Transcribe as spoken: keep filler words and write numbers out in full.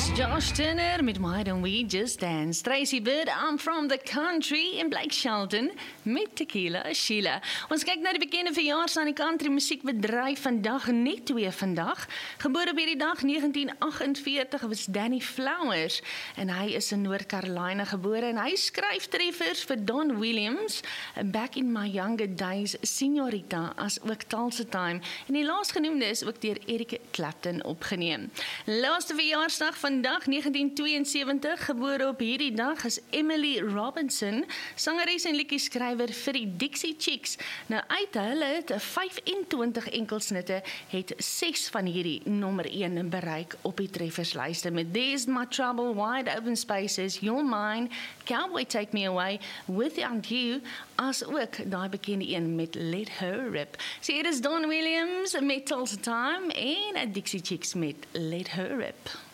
Josh Turner met Why Don't We Just Dance. Tracy Bird, I'm from the country in Blake Shelton met Tequila Sheila. Ons kyk na die bekende verjaars aan die country musiekbedryf vandag, net twee vandag. Gebore op hierdie dag negentien agt en veertig was Danny Flowers en hy is in Noord-Carolina gebore en hy skryf treffers vir Don Williams, Back in My Younger Days, Señorita, as ook Tulsa Time en die laasgenoemde is ook deur Eric Clapton opgeneem. Laaste verjaarsdag vandag negentien tweeënsewentig, gebore op hierdie dag is Emily Robinson, sangeres en liedjieskrywer vir die Dixie Chicks. Nou uit hulle het vyf-en-twintig enkelsnitte het ses van hierdie nommer een bereik op die trefferslyste met There's My Trouble, Wide Open Spaces, You're Mine, Cowboy Take Me Away, Without You, as ook daai bekende een met Let Her Rip. So hier is Don Williams met Tulsa Time en Dixie Chicks met Let Her Rip.